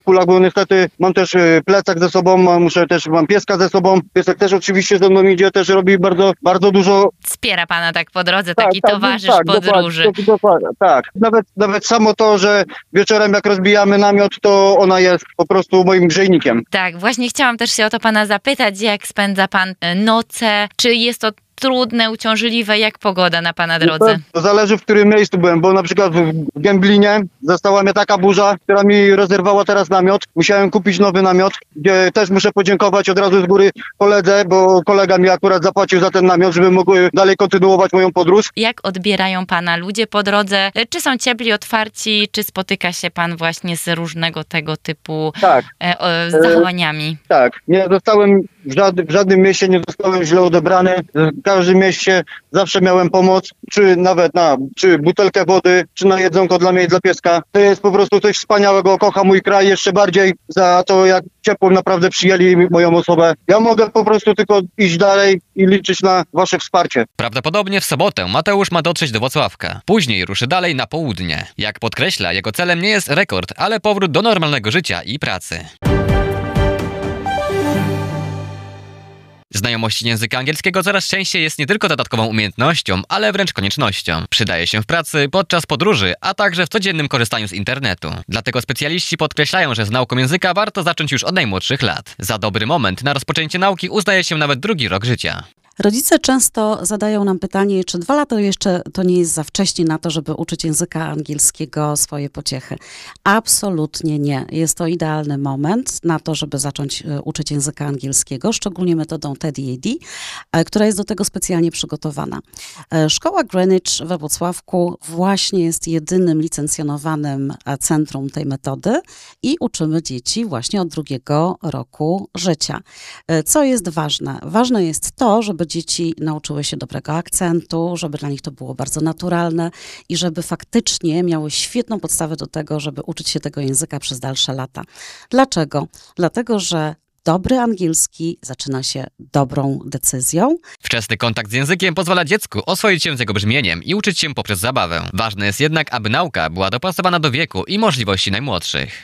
kulach, bo niestety mam też plecak ze sobą, mam pieska ze sobą. Piesek też oczywiście ze mną idzie, też robi bardzo, bardzo dużo. Wspiera pana tak po drodze, taki towarzysz podróży. Dokładnie, tak. Nawet samo to, że wieczorem jak rozbijamy namiot, to ona jest po prostu moim grzejnikiem. Tak, właśnie chciałam też się o to pana zapytać, jak spędza pan noce, czy jest to trudne, uciążliwe, jak pogoda na pana drodze? To zależy, w którym miejscu byłem, bo na przykład w Gęblinie zastała mnie taka burza, która mi rozerwała teraz namiot. Musiałem kupić nowy namiot, gdzie też muszę podziękować od razu z góry koledze, bo kolega mi akurat zapłacił za ten namiot, żeby mógł dalej kontynuować moją podróż. Jak odbierają pana ludzie po drodze? Czy są ciepli, otwarci, czy spotyka się pan właśnie z różnego tego typu zachowaniami? Tak, nie zostałem w żadnym mieście nie zostałem źle odebrany. W każdym mieście zawsze miałem pomoc, czy nawet czy butelkę wody, czy na jedzonko dla mnie i dla pieska. To jest po prostu coś wspaniałego. Kocham mój kraj jeszcze bardziej za to, jak ciepło naprawdę przyjęli moją osobę. Ja mogę po prostu tylko iść dalej i liczyć na wasze wsparcie. Prawdopodobnie w sobotę Mateusz ma dotrzeć do Włocławka. Później ruszy dalej na południe. Jak podkreśla, jego celem nie jest rekord, ale powrót do normalnego życia i pracy. Znajomość języka angielskiego coraz częściej jest nie tylko dodatkową umiejętnością, ale wręcz koniecznością. Przydaje się w pracy, podczas podróży, a także w codziennym korzystaniu z internetu. Dlatego specjaliści podkreślają, że z nauką języka warto zacząć już od najmłodszych lat. Za dobry moment na rozpoczęcie nauki uznaje się nawet drugi rok życia. Rodzice często zadają nam pytanie, czy 2 lata jeszcze to nie jest za wcześnie na to, żeby uczyć języka angielskiego swoje pociechy. Absolutnie nie. Jest to idealny moment na to, żeby zacząć uczyć języka angielskiego, szczególnie metodą TED-ED, która jest do tego specjalnie przygotowana. Szkoła Greenwich we Włocławku właśnie jest jedynym licencjonowanym centrum tej metody i uczymy dzieci właśnie od 2 roku życia. Co jest ważne? Ważne jest to, żeby dzieci nauczyły się dobrego akcentu, żeby dla nich to było bardzo naturalne i żeby faktycznie miały świetną podstawę do tego, żeby uczyć się tego języka przez dalsze lata. Dlaczego? Dlatego, że dobry angielski zaczyna się dobrą decyzją. Wczesny kontakt z językiem pozwala dziecku oswoić się z jego brzmieniem i uczyć się poprzez zabawę. Ważne jest jednak, aby nauka była dopasowana do wieku i możliwości najmłodszych.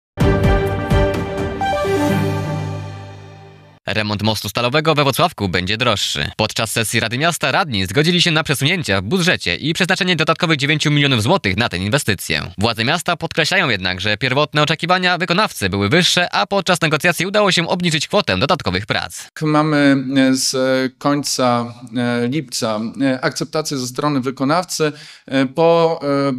Remont mostu stalowego we Włocławku będzie droższy. Podczas sesji Rady Miasta radni zgodzili się na przesunięcia w budżecie i przeznaczenie dodatkowych 9 milionów złotych na tę inwestycję. Władze miasta podkreślają jednak, że pierwotne oczekiwania wykonawcy były wyższe, a podczas negocjacji udało się obniżyć kwotę dodatkowych prac. Mamy z końca lipca akceptację ze strony wykonawcy po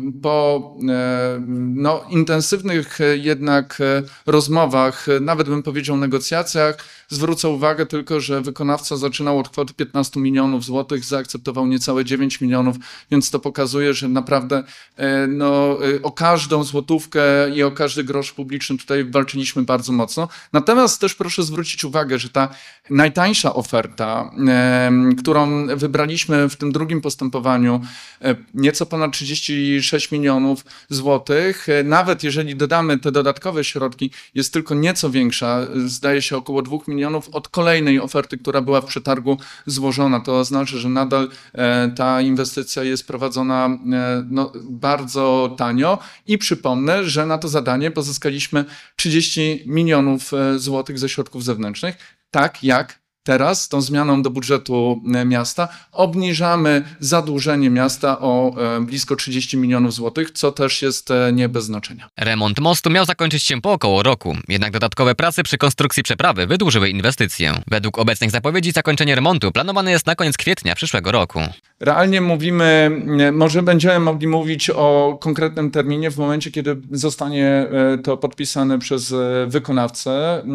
intensywnych jednak rozmowach, nawet bym powiedział negocjacjach. Zwrócę uwagę tylko, że wykonawca zaczynał od kwoty 15 milionów złotych, zaakceptował niecałe 9 milionów, więc to pokazuje, że naprawdę o każdą złotówkę i o każdy grosz publiczny tutaj walczyliśmy bardzo mocno. Natomiast też proszę zwrócić uwagę, że ta najtańsza oferta, którą wybraliśmy w tym drugim postępowaniu, nieco ponad 36 milionów złotych, nawet jeżeli dodamy te dodatkowe środki, jest tylko nieco większa, zdaje się około 2 milionów od kolejnej oferty, która była w przetargu złożona. To oznacza, że nadal ta inwestycja jest prowadzona bardzo tanio i przypomnę, że na to zadanie pozyskaliśmy 30 milionów złotych ze środków zewnętrznych, tak jak teraz tą zmianą do budżetu miasta obniżamy zadłużenie miasta o blisko 30 milionów złotych, co też jest nie bez znaczenia. Remont mostu miał zakończyć się po około roku, jednak dodatkowe prace przy konstrukcji przeprawy wydłużyły inwestycję. Według obecnych zapowiedzi zakończenie remontu planowane jest na koniec kwietnia przyszłego roku. Realnie może będziemy mogli mówić o konkretnym terminie w momencie, kiedy zostanie to podpisane przez wykonawcę.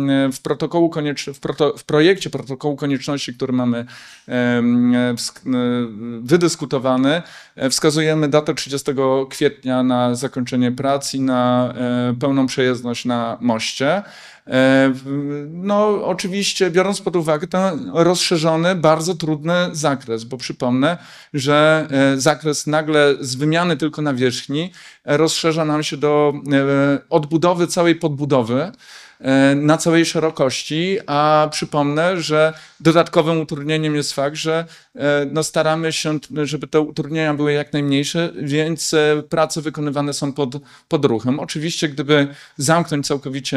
W projekcie protokołu konieczności, który mamy wydyskutowany, wskazujemy datę 30 kwietnia na zakończenie prac i na pełną przejezdność na moście. Oczywiście biorąc pod uwagę ten rozszerzony, bardzo trudny zakres, bo przypomnę, że zakres nagle z wymiany tylko nawierzchni rozszerza nam się do odbudowy całej podbudowy. na całej szerokości, a przypomnę, że dodatkowym utrudnieniem jest fakt, że no staramy się, żeby te utrudnienia były jak najmniejsze, więc prace wykonywane są pod ruchem. Oczywiście, gdyby zamknąć całkowicie